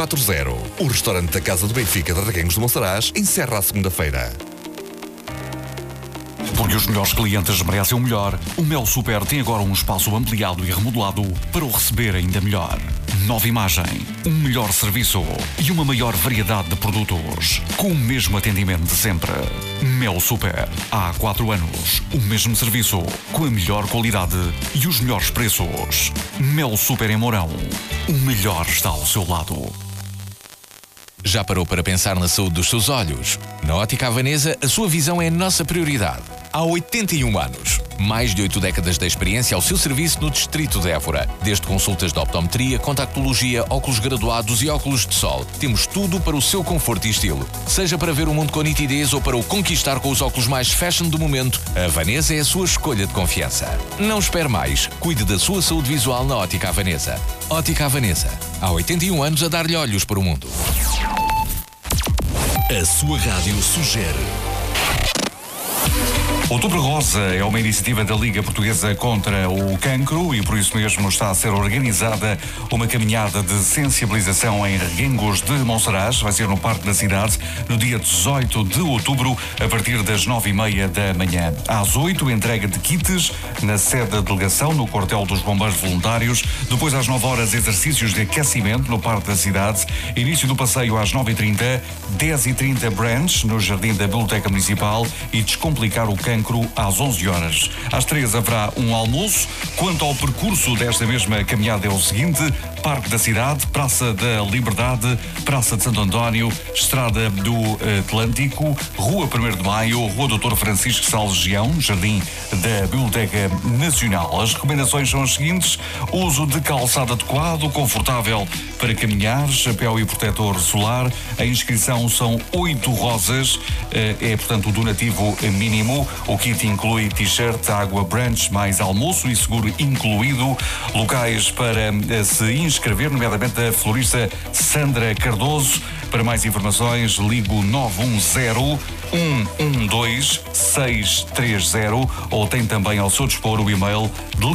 440. O restaurante da Casa do Benfica de Reguengos de Monsaraz encerra a segunda-feira. Porque os melhores clientes merecem o melhor, o Mel Super tem agora um espaço ampliado e remodelado para o receber ainda melhor. Nova imagem, um melhor serviço e uma maior variedade de produtos, com o mesmo atendimento de sempre. Mel Super, há 4 anos, o mesmo serviço, com a melhor qualidade e os melhores preços. Mel Super em Mourão, o melhor está ao seu lado. Já parou para pensar na saúde dos seus olhos? Na Ótica Havanesa, a sua visão é a nossa prioridade. Há 81 anos. Mais de 8 décadas de experiência ao seu serviço no distrito de Évora. Desde consultas de optometria, contactologia, óculos graduados e óculos de sol. Temos tudo para o seu conforto e estilo. Seja para ver o mundo com nitidez ou para o conquistar com os óculos mais fashion do momento, a Havanesa é a sua escolha de confiança. Não espere mais. Cuide da sua saúde visual na Ótica Havanesa. Ótica Havanesa. Há 81 anos a dar-lhe olhos para o mundo. A sua rádio sugere. Outubro Rosa é uma iniciativa da Liga Portuguesa contra o Cancro e por isso mesmo está a ser organizada uma caminhada de sensibilização em Reguengos de Monsaraz. Vai ser no Parque da Cidade no dia 18 de outubro a partir das 9h30 da manhã. Às 8, entrega de kits na sede da delegação no quartel dos Bombeiros Voluntários. Depois às 9 horas exercícios de aquecimento no Parque da Cidade. Início do passeio às 9h30, 10h30 brunch no Jardim da Biblioteca Municipal e descomplicar o cancro às 11 horas. Às 3 haverá um almoço. Quanto ao percurso desta mesma caminhada é o seguinte: Parque da Cidade, Praça da Liberdade, Praça de Santo António, Estrada do Atlântico, Rua 1º de Maio, Rua Dr. Francisco Salles Gião, Jardim da Biblioteca Nacional. As recomendações são as seguintes: uso de calçado adequado, confortável para caminhar, chapéu e protetor solar. A inscrição são 8 rosas, é portanto o donativo mínimo. O kit inclui t-shirt, água, brunch, mais almoço e seguro incluído. Locais para se inscrever, nomeadamente a florista Sandra Cardoso. Para mais informações, ligo 910-112-630 ou tem também ao seu dispor o e-mail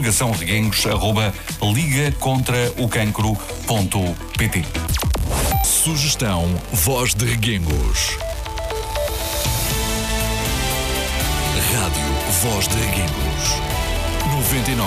delegaçãoreguengos@ligacontraocancro.pt. Sugestão Voz de Reguengos. Rádio Voz de Reguengos 99,1.